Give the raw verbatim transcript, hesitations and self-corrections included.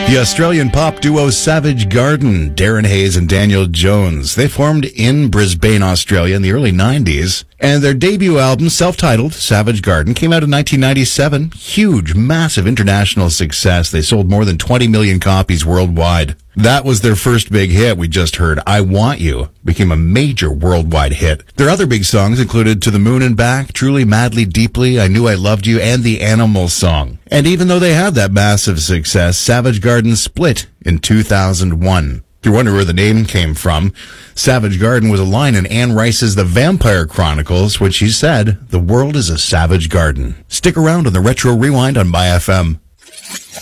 The Australian pop duo Savage Garden, Darren Hayes and Daniel Jones. They formed in Brisbane, Australia in the early nineties. And their debut album, self-titled Savage Garden, came out in nineteen ninety-seven. Huge, massive international success. They sold more than twenty million copies worldwide. That was their first big hit we just heard. I Want You became a major worldwide hit. Their other big songs included To the Moon and Back, Truly, Madly, Deeply, I Knew I Loved You, and the Animal Song. And even though they had that massive success, Savage Garden split in two thousand one. If you wonder where the name came from, Savage Garden was a line in Anne Rice's The Vampire Chronicles, which she said, "The world is a savage garden." Stick around on the Retro Rewind on My F M.